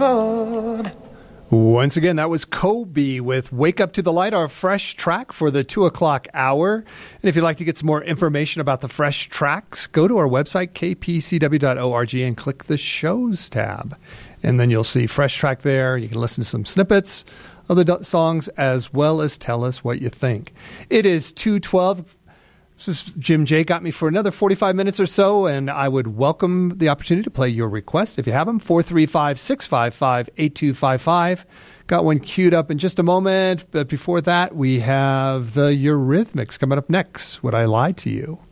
Lord. Once again, that was Kobe with Wake Up to the Light, our fresh track for the 2 o'clock hour. And if you'd like to get some more information about the fresh tracks, go to our website, kpcw.org, and click the shows tab. And then you'll see fresh track there. You can listen to some snippets of the songs as well as tell us what you think. It is 2:12. This is Jim J. Got me for another 45 minutes or so, and I would welcome the opportunity to play your request if you have them. 435-655-8255. Got one queued up in just a moment, but before that, we have the Eurythmics coming up next. Would I Lie to You?